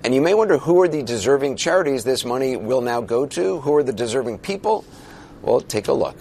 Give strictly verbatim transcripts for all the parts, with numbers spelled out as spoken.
And you may wonder, who are the deserving charities this money will now go to? Who are the deserving people? Well, take a look.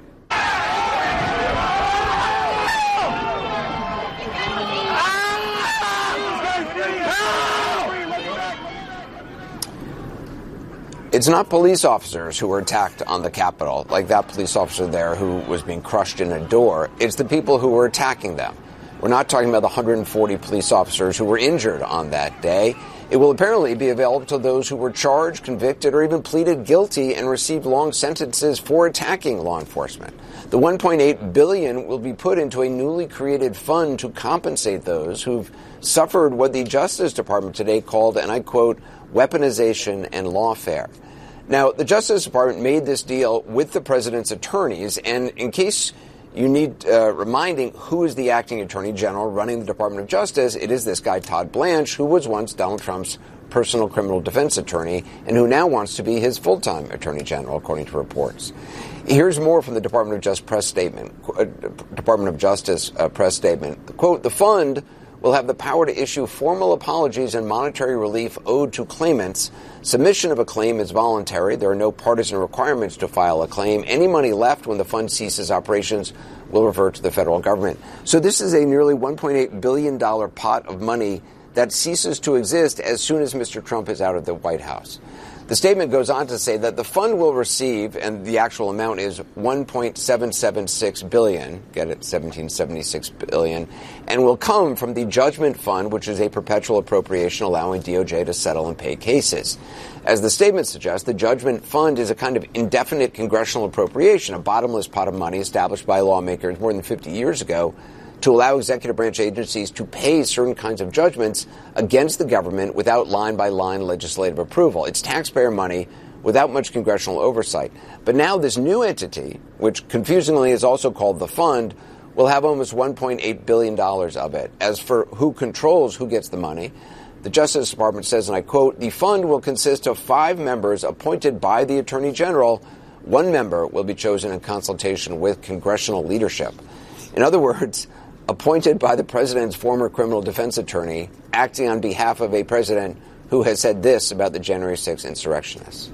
It's not police officers who were attacked on the Capitol, like that police officer there who was being crushed in a door. It's the people who were attacking them. We're not talking about the one hundred forty police officers who were injured on that day. It will apparently be available to those who were charged, convicted, or even pleaded guilty and received long sentences for attacking law enforcement. The one point eight billion dollars will be put into a newly created fund to compensate those who've suffered what the Justice Department today called, and I quote, weaponization and lawfare. Now, the Justice Department made this deal with the president's attorneys, and in case you need uh, reminding who is the acting attorney general running the Department of Justice, it is this guy, Todd Blanche, who was once Donald Trump's personal criminal defense attorney and who now wants to be his full-time attorney general, according to reports. Here's more from the Department of Justice press statement, uh, Department of Justice uh, press statement. Quote, the fund will have the power to issue formal apologies and monetary relief owed to claimants. Submission of a claim is voluntary. There are no partisan requirements to file a claim. Any money left when the fund ceases operations will revert to the federal government. So this is a nearly one point eight billion dollars pot of money that ceases to exist as soon as Mister Trump is out of the White House. The statement goes on to say that the fund will receive, and the actual amount is one point seven seven six billion dollars, get it, seventeen seventy-six billion dollars, and will come from the Judgment Fund, which is a perpetual appropriation allowing D O J to settle and pay cases. As the statement suggests, the Judgment Fund is a kind of indefinite congressional appropriation, a bottomless pot of money established by lawmakers more than fifty years ago to allow executive branch agencies to pay certain kinds of judgments against the government without line-by-line legislative approval. It's taxpayer money without much congressional oversight. But now this new entity, which confusingly is also called the fund, will have almost one point eight billion dollars of it. As for who controls who gets the money, the Justice Department says, and I quote, the fund will consist of five members appointed by the Attorney General. One member will be chosen in consultation with congressional leadership. In other words, appointed by the president's former criminal defense attorney, acting on behalf of a president who has said this about the January sixth insurrectionists.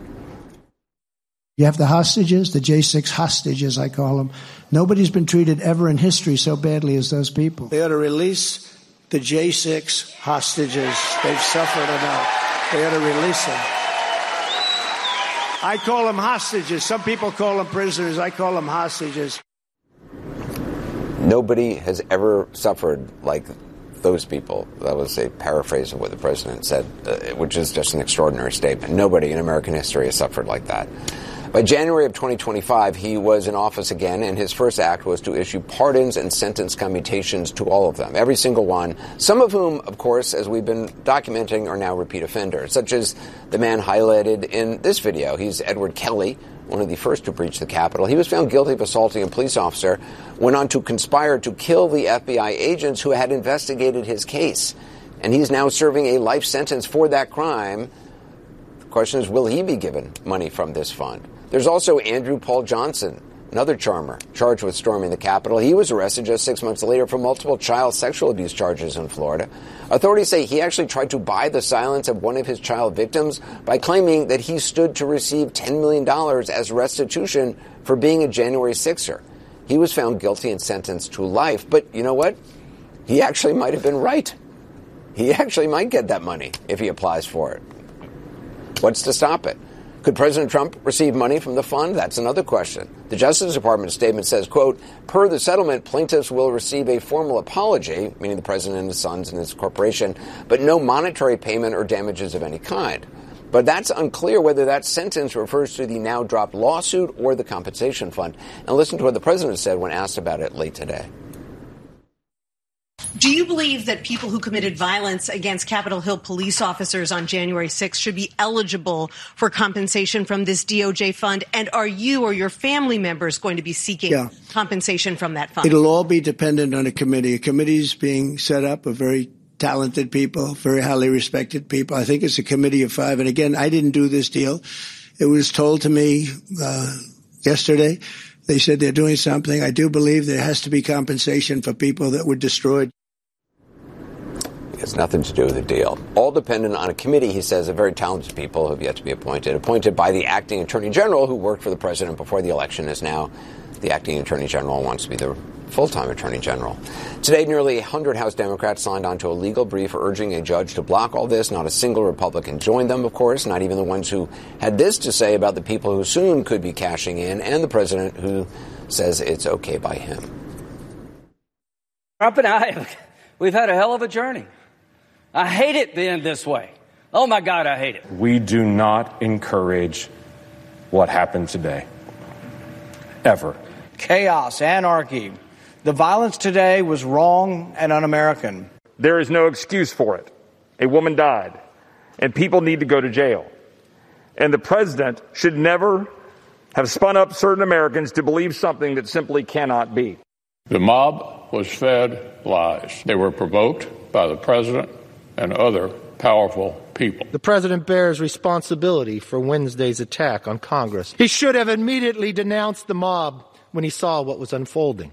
You have the hostages, the J six hostages, I call them. Nobody's been treated ever in history so badly as those people. They ought to release the J six hostages. They've suffered enough. They ought to release them. I call them hostages. Some people call them prisoners. I call them hostages. Nobody has ever suffered like those people. That was a paraphrase of what the president said, uh, which is just an extraordinary statement. Nobody in American history has suffered like that. By January of twenty twenty-five, he was in office again, and his first act was to issue pardons and sentence commutations to all of them, every single one, some of whom, of course, as we've been documenting, are now repeat offenders, such as the man highlighted in this video. He's Edward Kelly, one of the first to breach the Capitol. He was found guilty of assaulting a police officer, went on to conspire to kill the F B I agents who had investigated his case. And he's now serving a life sentence for that crime. The question is, will he be given money from this fund? There's also Andrew Paul Johnson, another charmer, charged with storming the Capitol. He was arrested just six months later for multiple child sexual abuse charges in Florida. Authorities say he actually tried to buy the silence of one of his child victims by claiming that he stood to receive ten million dollars as restitution for being a January sixer. He was found guilty and sentenced to life. But you know what? He actually might have been right. He actually might get that money if he applies for it. What's to stop it? Could President Trump receive money from the fund? That's another question. The Justice Department statement says, quote, per the settlement, plaintiffs will receive a formal apology, meaning the president and his sons and his corporation, but no monetary payment or damages of any kind. But that's unclear whether that sentence refers to the now dropped lawsuit or the compensation fund. And listen to what the president said when asked about it late today. Do you believe that people who committed violence against Capitol Hill police officers on January sixth should be eligible for compensation from this D O J fund? And are you or your family members going to be seeking yeah. compensation from that fund? It'll all be dependent on a committee. A committee's being set up of very talented people, very highly respected people. I think it's a committee of five. And again, I didn't do this deal. It was told to me uh, yesterday. They said they're doing something. I do believe there has to be compensation for people that were destroyed. It's nothing to do with the deal. All dependent on a committee, he says, of very talented people who have yet to be appointed. Appointed by the acting attorney general who worked for the president before the election, is now the acting attorney general, wants to be the full-time attorney general. Today, nearly one hundred House Democrats signed onto a legal brief urging a judge to block all this. Not a single Republican joined them, of course, not even the ones who had this to say about the people who soon could be cashing in, and the president who says it's okay by him. Trump and I, we've had a hell of a journey. I hate it being this way. Oh, my God, I hate it. We do not encourage what happened today. Ever. Chaos, anarchy. The violence today was wrong and un-American. There is no excuse for it. A woman died, and people need to go to jail. And the president should never have spun up certain Americans to believe something that simply cannot be. The mob was fed lies. They were provoked by the president and other powerful people. The president bears responsibility for Wednesday's attack on Congress. He should have immediately denounced the mob when he saw what was unfolding.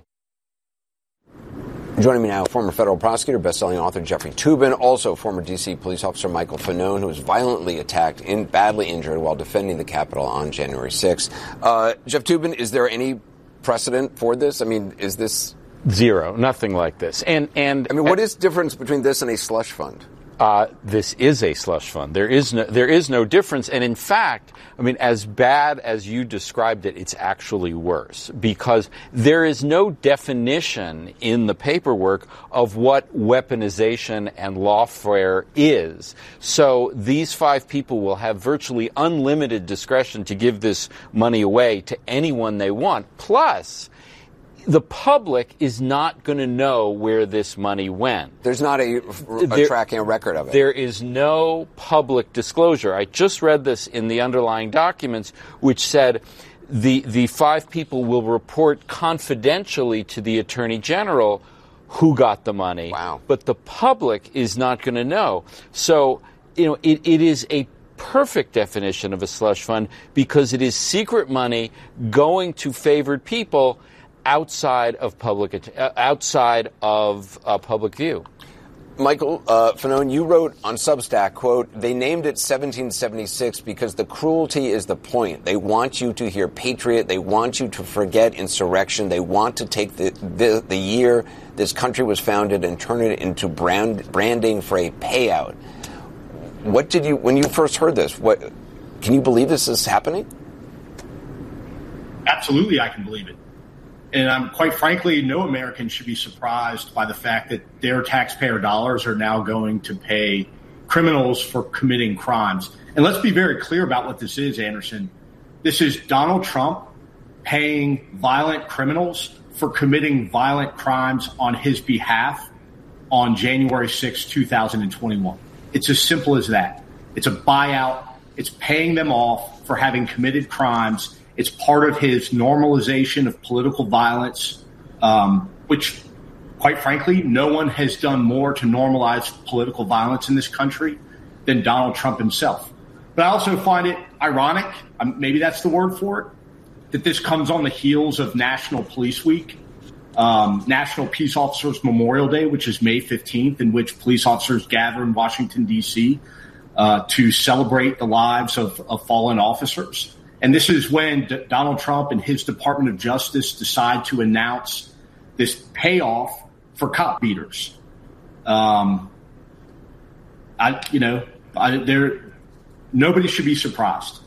Joining me now, former federal prosecutor, best-selling author Jeffrey Toobin, also former D C police officer Michael Fanone, who was violently attacked and badly injured while defending the Capitol on January sixth. Uh, Jeff Toobin, is there any precedent for this? I mean, is this... Zero. Nothing like this. And, and I mean, what is the difference between this and a slush fund? Uh, this is a slush fund. There is no, there is no difference. And in fact, I mean, as bad as you described it, it's actually worse, because there is no definition in the paperwork of what weaponization and lawfare is. So these five people will have virtually unlimited discretion to give this money away to anyone they want. Plus, the public is not going to know where this money went. There's not a, a there, tracking a record of it. There is no public disclosure. I just read this in the underlying documents, which said the the five people will report confidentially to the Attorney General who got the money. Wow. But the public is not going to know. So, you know, it, it is a perfect definition of a slush fund, because it is secret money going to favored people outside of public, uh, outside of uh, public view. Michael uh, Fanone, you wrote on Substack, quote, "They named it seventeen seventy-six because the cruelty is the point. They want you to hear patriot. They want you to forget insurrection. They want to take the the, the year this country was founded and turn it into brand branding for a payout." What did you, when you first heard this, what, can you believe this is happening? Absolutely, I can believe it. And I'm quite frankly, no American should be surprised by the fact that their taxpayer dollars are now going to pay criminals for committing crimes. And let's be very clear about what this is, Anderson. This is Donald Trump paying violent criminals for committing violent crimes on his behalf on January sixth, two thousand twenty-one. It's as simple as that. It's a buyout. It's paying them off for having committed crimes. It's part of his normalization of political violence, um, which, quite frankly, no one has done more to normalize political violence in this country than Donald Trump himself. But I also find it ironic, um, maybe that's the word for it, that this comes on the heels of National Police Week, um, National Peace Officers Memorial Day, which is May fifteenth, in which police officers gather in Washington, D C, uh, to celebrate the lives of, of fallen officers. And this is when D- Donald Trump and his Department of Justice decide to announce this payoff for cop beaters. Um, I, you know, I, there, nobody should be surprised.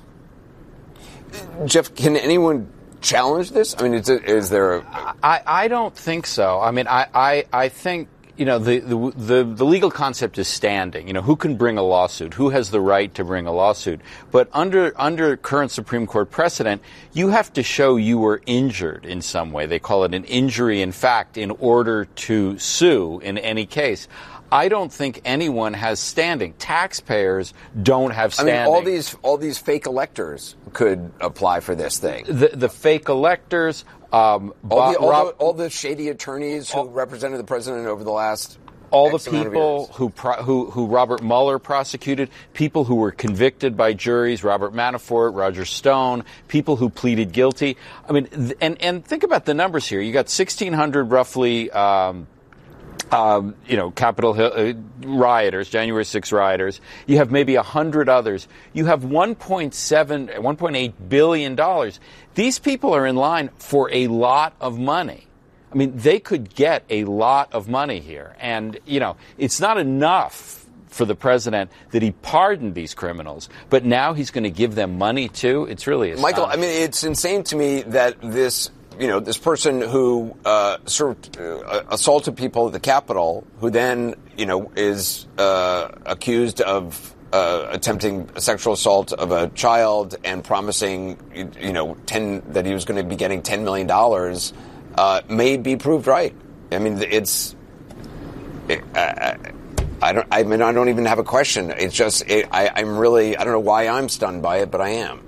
Jeff, can anyone challenge this? I mean, is, it, is there a... I, I don't think so. I mean, I, I, I think, you know, the, the, the, the legal concept is standing. You know, who can bring a lawsuit? Who has the right to bring a lawsuit? But under, under current Supreme Court precedent, you have to show you were injured in some way. They call it an injury in fact in order to sue in any case. I don't think anyone has standing. Taxpayers don't have standing. I mean, all these all these fake electors could apply for this thing. The, the fake electors, um, all, the, all, Rob, the, all the shady attorneys who all, represented the president over the last all X the people who, pro, who who Robert Mueller prosecuted, people who were convicted by juries, Robert Manafort, Roger Stone, people who pleaded guilty. I mean, and and think about the numbers here. You got sixteen hundred roughly. Um, Um, you know, Capitol Hill uh, rioters, January sixth rioters. You have maybe a hundred others. You have one point seven, one point eight billion dollars. These people are in line for a lot of money. I mean, they could get a lot of money here. And, you know, it's not enough for the president that he pardoned these criminals, but now he's going to give them money too. It's really astonishing. Michael, I mean, it's insane to me that this You know, this person who uh, sort of uh, assaulted people at the Capitol, who then, you know, is uh, accused of uh, attempting sexual assault of a child and promising, you know, ten that he was going to be getting ten million dollars, uh, may be proved right. I mean, it's. It, I, I don't. I mean, I don't even have a question. It's just. It, I, I'm really. I don't know why I'm stunned by it, but I am.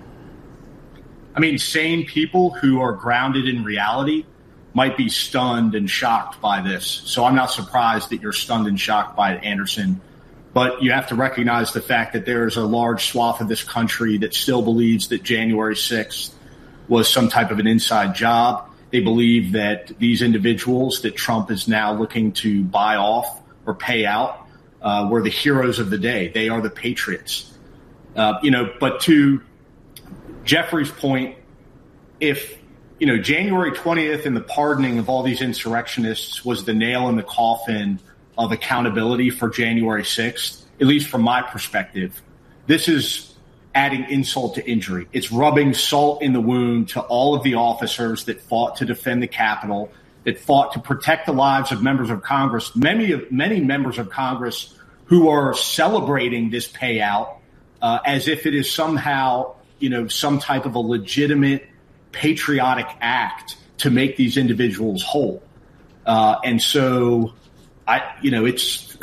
I mean, sane people who are grounded in reality might be stunned and shocked by this. So I'm not surprised that you're stunned and shocked by it, Anderson. But you have to recognize the fact that there is a large swath of this country that still believes that January sixth was some type of an inside job. They believe that these individuals that Trump is now looking to buy off or pay out uh, were the heroes of the day. They are the patriots. Uh, you know, but to Jeffrey's point, if, you know, January twentieth and the pardoning of all these insurrectionists was the nail in the coffin of accountability for January sixth, at least from my perspective, this is adding insult to injury. It's rubbing salt in the wound to all of the officers that fought to defend the Capitol, that fought to protect the lives of members of Congress, many of many members of Congress who are celebrating this payout uh, as if it is somehow, you know, some type of a legitimate patriotic act to make these individuals whole. Uh, and so, I, you know, it's,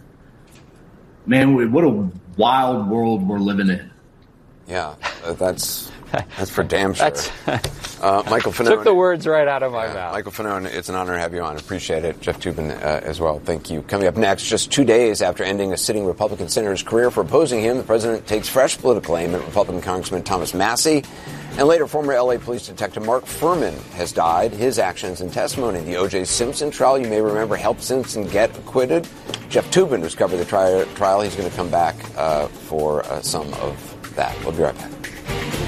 man, what a wild world we're living in. Yeah, that's that's for damn sure. Uh, Michael Fanone. Took the words right out of my yeah, mouth. Michael Fanone, it's an honor to have you on. Appreciate it. Jeff Toobin uh, as well. Thank you. Coming up next, just two days after ending a sitting Republican senator's career for opposing him, the president takes fresh political aim at Republican Congressman Thomas Massie. And later, former L A police detective Mark Furman has died. His actions and testimony in the O J Simpson trial, you may remember, helped Simpson get acquitted. Jeff Toobin, who's covered the tri- trial, he's going to come back uh, for uh, some of that. We'll be right back.